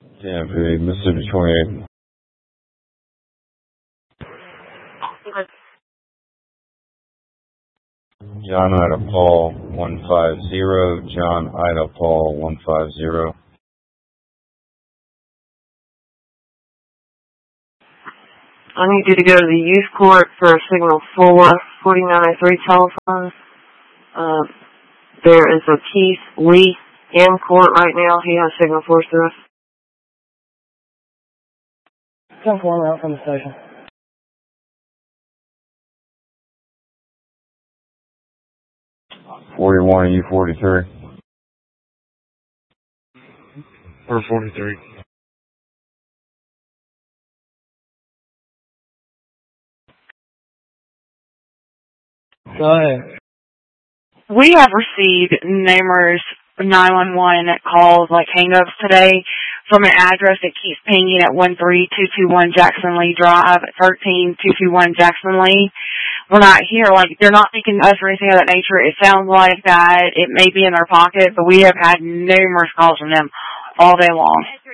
Tampa, Mississippi 28. John Ida Paul 150. John Ida Paul 150. I need you to go to the youth court for signal 4903 telephone. There is a Keith Lee in court right now. He has signal 43. 10-4 out from the station. .41 U43. Or 43. Go ahead. We have received numerous 911 calls, like hang-ups today, from an address that keeps pinging at 13221 Jackson Lee Drive, 13221 Jackson Lee. We're not here, like, they're not speaking to us or anything of that nature. It sounds like that it may be in their pocket, but we have had numerous calls from them all day long.